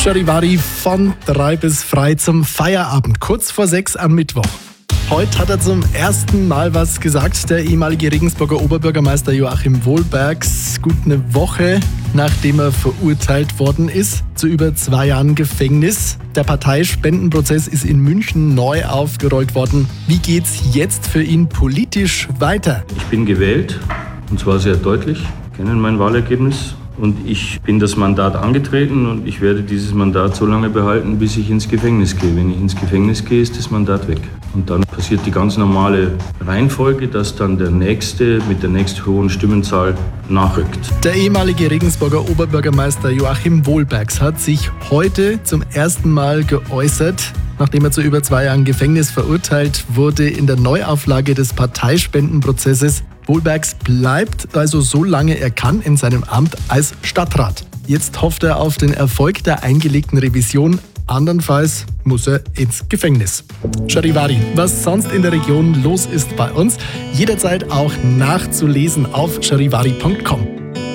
Charivari von 3 bis frei zum Feierabend, kurz vor 6 am Mittwoch. Heute hat er zum ersten Mal was gesagt, der ehemalige Regensburger Oberbürgermeister Joachim Wohlbergs. Gut eine Woche, nachdem er verurteilt worden ist zu über 2 Jahren Gefängnis. Der Parteispendenprozess ist in München neu aufgerollt worden. Wie geht's jetzt für ihn politisch weiter? Ich bin gewählt, und zwar sehr deutlich, kennen mein Wahlergebnis. Und ich bin das Mandat angetreten und ich werde dieses Mandat so lange behalten, bis ich ins Gefängnis gehe. Wenn ich ins Gefängnis gehe, ist das Mandat weg. Und dann passiert die ganz normale Reihenfolge, dass dann der Nächste mit der nächst hohen Stimmenzahl nachrückt. Der ehemalige Regensburger Oberbürgermeister Joachim Wohlbergs hat sich heute zum ersten Mal geäußert, nachdem er zu über 2 Jahren Gefängnis verurteilt wurde in der Neuauflage des Parteispendenprozesses. Wohlbergs bleibt also so lange er kann in seinem Amt als Stadtrat. Jetzt hofft er auf den Erfolg der eingelegten Revision. Andernfalls muss er ins Gefängnis. Charivari, was sonst in der Region los ist bei uns, jederzeit auch nachzulesen auf charivari.com.